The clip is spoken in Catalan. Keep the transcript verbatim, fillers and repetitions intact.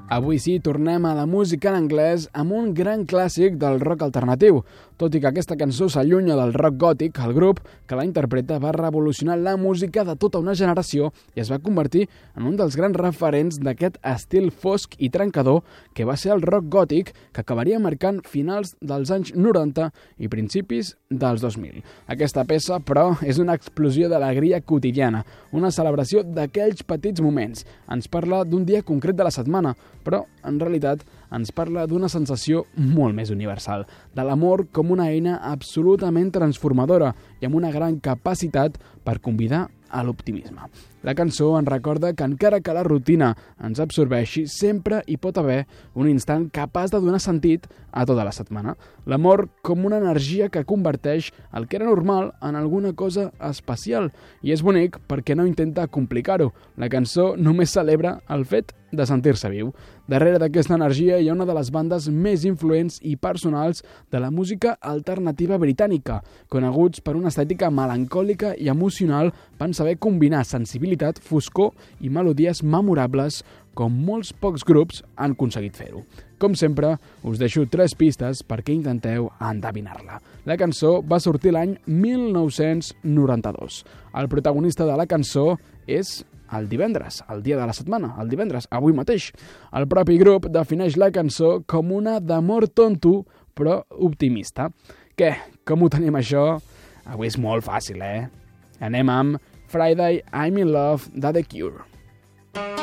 Avui sí, tornem a la música en anglès amb un gran clàssic del rock alternatiu. Tot i que aquesta cançó s'allunya del rock gòtic, el grup que la interpreta va revolucionar la música de tota una generació i es va convertir en un dels grans referents d'aquest estil fosc i trencador que va ser el rock gòtic, que acabaria marcant finals dels anys noranta i principis dels dos mil. Aquesta peça, però, és una explosió d'alegria quotidiana, una celebració d'aquells petits moments. Ens parla d'un dia concret de la setmana, però, en realitat, ens parla d'una sensació molt més universal, de l'amor com una eina absolutament transformadora i amb una gran capacitat per convidar a l'optimisme. La cançó ens recorda que encara que la rutina ens absorbeixi, sempre hi pot haver un instant capaç de donar sentit a tota la setmana. L'amor com una energia que converteix el que era normal en alguna cosa especial. I és bonic perquè no intenta complicar-ho. La cançó només celebra el fet de sentir-se viu. Darrere d'aquesta energia hi ha una de les bandes més influents i personals de la música alternativa britànica, coneguts per una estètica melancòlica i emocional, van saber combinar sensibilitat, foscor i melodies memorables com molts pocs grups han aconseguit fer-ho. Com sempre, us deixo tres pistes perquè intenteu endevinar-la. La cançó va sortir l'any mil nou-cents noranta-dos. El protagonista de la cançó és el divendres, el dia de la setmana, el divendres, avui mateix. El propi grup defineix la cançó com una d'amor tonto, però optimista. Què? Com ho tenim això? Avui és molt fàcil, eh? Anem amb Friday, I'm in Love, de The Cure.